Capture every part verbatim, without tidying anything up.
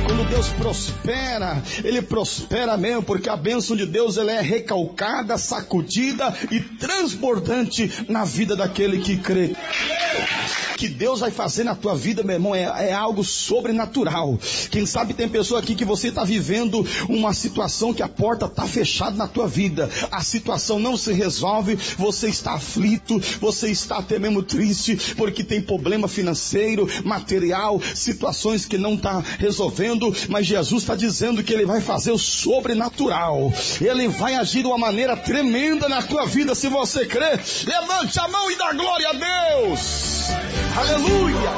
Quando Deus prospera, Ele prospera mesmo, porque a bênção de Deus ela é recalcada, sacudida e transbordante na vida daquele que crê. Que Deus vai fazer na tua vida, meu irmão, é, é algo sobrenatural. Quem sabe tem pessoa aqui que você está vivendo uma situação que a porta está fechada na tua vida. A situação não se resolve, você está aflito, você está até mesmo triste, porque tem problema financeiro, material, situações que não está resolvendo, mas Jesus está dizendo que Ele vai fazer o sobrenatural. Ele vai agir de uma maneira tremenda na tua vida, se você crê. Levante a mão e dá glória a Deus. Aleluia!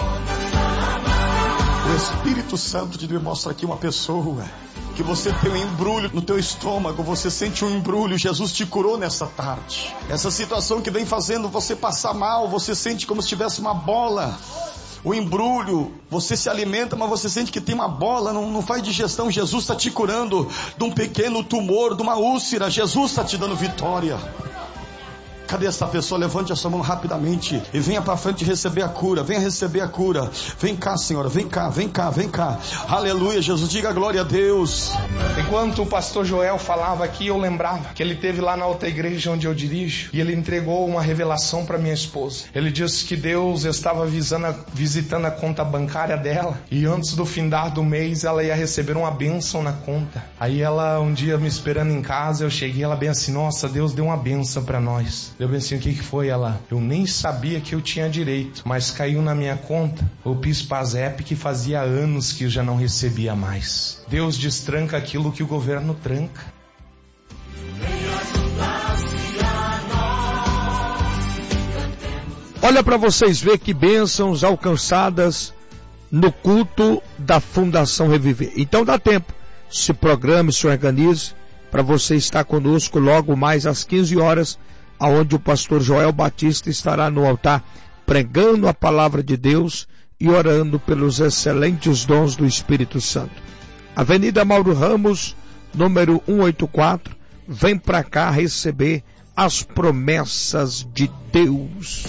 O Espírito Santo de Deus mostra aqui uma pessoa que você tem um embrulho no teu estômago, você sente um embrulho. Jesus te curou nessa tarde. Essa situação que vem fazendo você passar mal, você sente como se tivesse uma bola. O embrulho, você se alimenta, mas você sente que tem uma bola, não, não faz digestão. Jesus está te curando de um pequeno tumor, de uma úlcera. Jesus está te dando vitória. Cadê essa pessoa? Levante a sua mão rapidamente e venha para frente receber a cura. Venha receber a cura. Vem cá, Senhora, vem cá, vem cá, vem cá. Aleluia, Jesus, diga glória a Deus. Enquanto o pastor Joel falava aqui, eu lembrava que ele teve lá na outra igreja onde eu dirijo, e ele entregou uma revelação para minha esposa. Ele disse que Deus estava visando, visitando a conta bancária dela, e antes do findar do mês ela ia receber uma bênção na conta. Aí ela, um dia me esperando em casa, eu cheguei, ela bem assim: nossa, Deus deu uma bênção para nós. Eu pensei, o que que foi? Ela: eu nem sabia que eu tinha direito, mas caiu na minha conta o PIS/PASEP, que fazia anos que eu já não recebia mais. Deus destranca aquilo que o governo tranca. Olha para vocês ver que bênçãos alcançadas no culto da Fundação Reviver. Então dá tempo, se programe, se organize para você estar conosco logo mais às quinze horas, aonde o pastor Joel Batista estará no altar pregando a palavra de Deus e orando pelos excelentes dons do Espírito Santo. Avenida Mauro Ramos, número cento e oitenta e quatro. Vem para cá receber as promessas de Deus.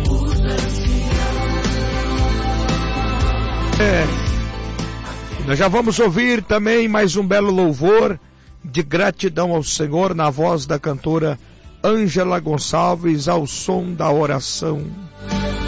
É. Nós já vamos ouvir também mais um belo louvor de gratidão ao Senhor na voz da cantora Ângela Gonçalves, ao som da oração.